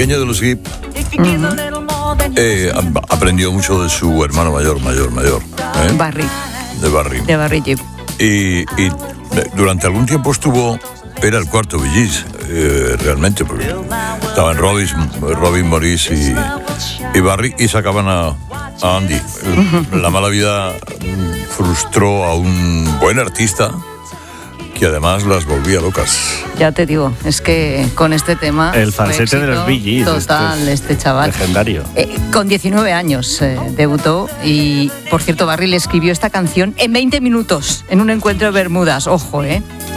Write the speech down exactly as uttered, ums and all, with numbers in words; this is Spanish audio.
pequeño de los Gibb uh-huh. eh, aprendió mucho de su hermano mayor, mayor, mayor. ¿eh? Barry. De Barry. De Barry Gibb. Y, y durante algún tiempo estuvo, era el cuarto Bee Gees, eh, realmente, porque estaban Robin, Robin Morris y, y Barry, y sacaban a, a Andy. La mala vida frustró a un buen artista que además las volvía locas. Ya te digo, es que con este tema... El falsete de los Bee Gees. Total, este, este chaval. Legendario. Eh, con diecinueve años eh, debutó y, por cierto, Barry le escribió esta canción en veinte minutos, en un encuentro de Bermudas. Ojo, ¿eh?